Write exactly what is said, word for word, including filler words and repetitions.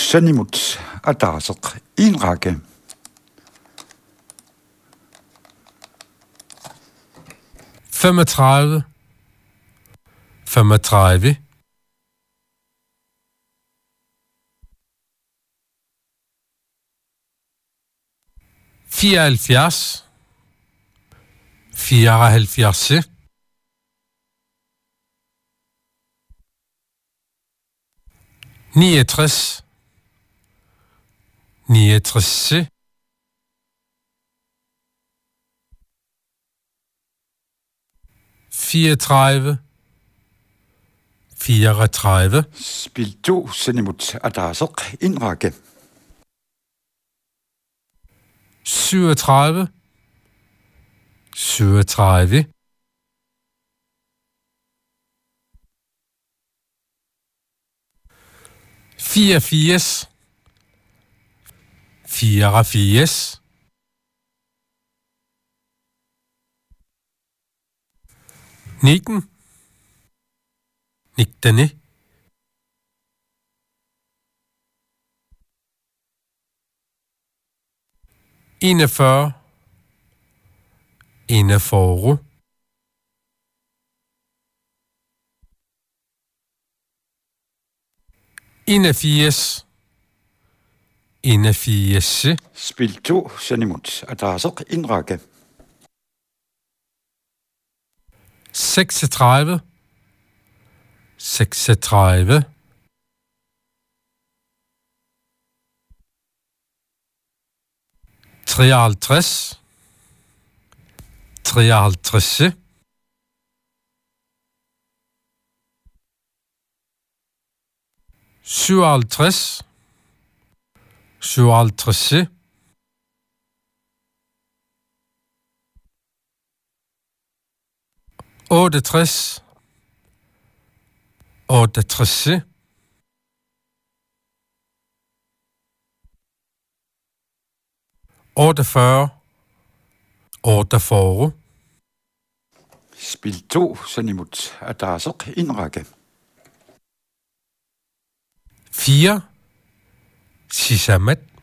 Sanimut Adarsaq i en række. femogtredive, femogtredive, fireoghalvfjerds, fireoghalvfjerds, niogtres, niogtres, fireogtredive, fireogtredive, Spil to Sanimut Adarsaq i en række. syvogtredive, syvogtredive, fireogfirs, fireogfirs, nitten, nitten, enogfyrre, enogfyrre, enogfirs, enogfirs, Spil to Sanimut Adarsaq i en række. seksogtredive, seksogtredive, treoghalvtreds, treoghalvtreds, syvoghalvtreds, syvoghalvtreds, otteogtres, otteogtres, otteogfyrre, otteogfyrre, Spil to Sanimut Adarsaq i en række. fire, sisamat,